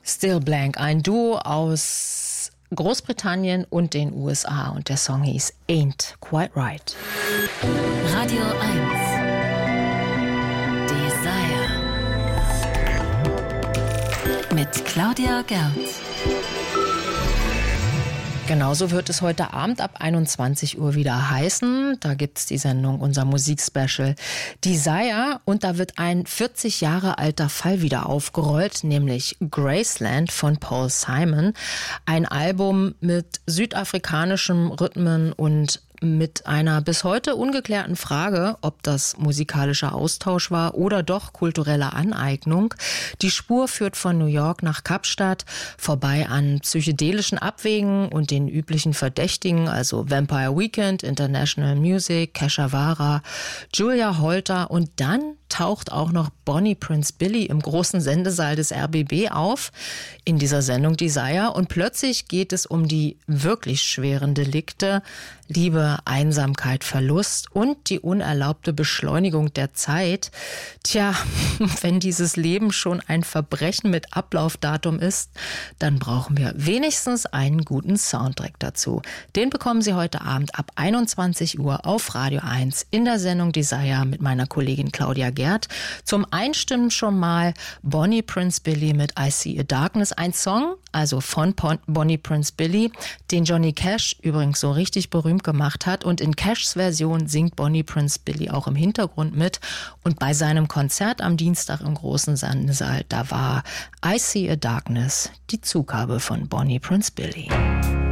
Still Blank, ein Duo aus Großbritannien und den USA und der Song hieß Ain't Quite Right. Radio 1 Desire mit Claudia Gerz. Genauso wird es heute Abend ab 21 Uhr wieder heißen. Da gibt's die Sendung, unser Musikspecial Desire. Und da wird ein 40 Jahre alter Fall wieder aufgerollt, nämlich Graceland von Paul Simon. Ein Album mit südafrikanischen Rhythmen und mit einer bis heute ungeklärten Frage, ob das musikalischer Austausch war oder doch kulturelle Aneignung. Die Spur führt von New York nach Kapstadt, vorbei an psychedelischen Abwegen und den üblichen Verdächtigen, also Vampire Weekend, International Music, Kesha Wara, Julia Holter, und dann taucht auch noch Bonnie Prince Billy im großen Sendesaal des RBB auf in dieser Sendung Desire, und plötzlich geht es um die wirklich schweren Delikte, Liebe, Einsamkeit, Verlust und die unerlaubte Beschleunigung der Zeit. Tja, wenn dieses Leben schon ein Verbrechen mit Ablaufdatum ist, dann brauchen wir wenigstens einen guten Soundtrack dazu. Den bekommen Sie heute Abend ab 21 Uhr auf Radio 1 in der Sendung Desire mit meiner Kollegin Claudia Gerd. Zum Einstimmen schon mal Bonnie Prince Billy mit I See a Darkness, ein Song, also von Bonnie Prince Billy, den Johnny Cash übrigens so richtig berühmt gemacht hat, und in Cashs Version singt Bonnie Prince Billy auch im Hintergrund mit, und bei seinem Konzert am Dienstag im großen Sendesaal, da war I See a Darkness die Zugabe von Bonnie Prince Billy.